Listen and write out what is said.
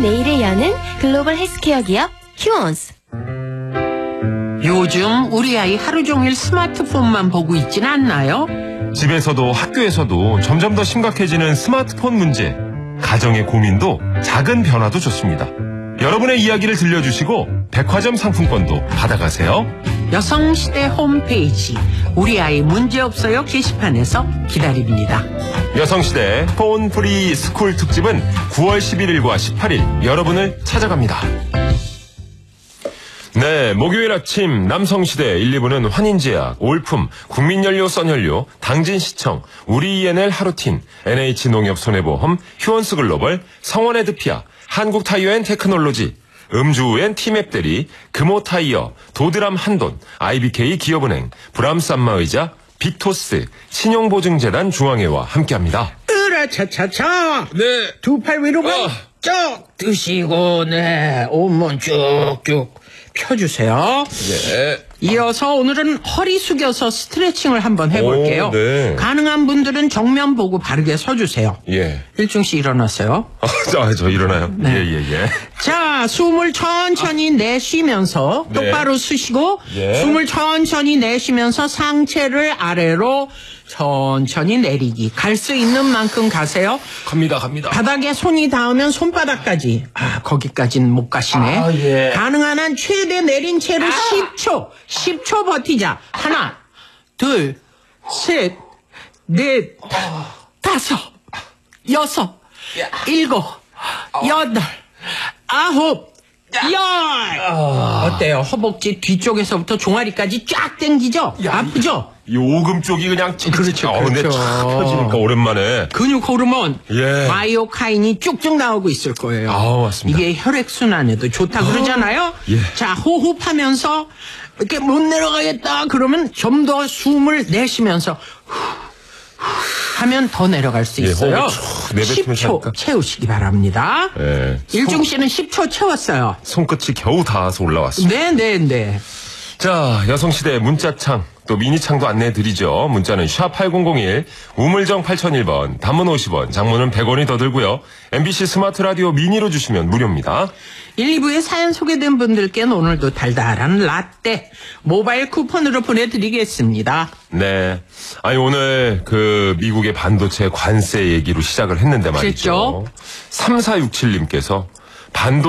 내일을 여는 글로벌 헬스케어 기업 휴원스. 요즘 우리 아이 하루 종일 스마트폰만 보고 있진 않나요? 집에서도 학교에서도 점점 더 심각해지는 스마트폰 문제. 가정의 고민도 작은 변화도 좋습니다. 여러분의 이야기를 들려주시고 백화점 상품권도 받아가세요. 여성시대 홈페이지 우리 아이 문제없어요 게시판에서 기다립니다. 여성시대 폰 프리 스쿨 특집은 9월 11일과 18일 여러분을 찾아갑니다. 네, 목요일 아침 남성시대 1, 2부는 환인제약, 올품, 국민연료 썬연료, 당진시청, 우리ENL 하루틴, NH농협손해보험, 휴원스글로벌, 성원에드피아, 한국타이어앤테크놀로지, 음주엔 티맵대리, 금호타이어, 도드람 한돈, IBK 기업은행, 브람산마의자, 빅토스, 신용보증재단 중앙회와 함께합니다. 으라차차차. 네. 두 팔 위로만 쭉 드시고 온몸 쭉쭉 펴주세요. 네. 이어서 오늘은 허리 숙여서 스트레칭을 한번 해볼게요. 오, 네. 가능한 분들은 정면 보고 바르게 서주세요. 예. 일중 씨 일어나세요. 저 일어나요? 네. 예. 자, 숨을 천천히 내쉬면서 네. 똑바로 쓰시고 예. 숨을 천천히 내쉬면서 상체를 아래로 천천히 내리기. 갈 수 있는 만큼 가세요. 갑니다. 바닥에 손이 닿으면 손바닥까지. 거기까지는 못 가시네. 예. 가능한 한 최대 내린 채로 10초 버티자. 하나, 둘, 셋, 넷, 다섯, 여섯, 일곱, 여덟, 아홉, 열. 어때요? 허벅지 뒤쪽에서부터 종아리까지 쫙 당기죠? 아프죠? 이 오금 쪽이 그냥 그렇죠. 근데 쫙 펴지니까 오랜만에 근육 호르몬 예. 마이오카인이 쭉쭉 나오고 있을 거예요. 맞습니다. 이게 혈액순환에도 좋다 그러잖아요. 예. 자, 호흡하면서 이렇게 못 내려가겠다 그러면 좀 더 숨을 내쉬면서 하면 더 내려갈 수 있어요. 호흡을 쭉 내뱉으면서 10초 하니까. 채우시기 바랍니다. 예. 일중 씨는 10초 채웠어요. 손끝이 겨우 닿아서 올라왔습니다. 네. 자, 여성시대 문자창 또 미니창도 안내해드리죠. 문자는 샵8001 우물정 8001번 단문 50원 장문은 100원이 더 들고요. MBC 스마트 라디오 미니로 주시면 무료입니다. 1, 2부에 사연 소개된 분들께는 오늘도 달달한 라떼 모바일 쿠폰으로 보내드리겠습니다. 네. 아니 오늘 그 미국의 반도체 관세 얘기로 시작을 했는데 말이죠. 그랬죠. 3467님께서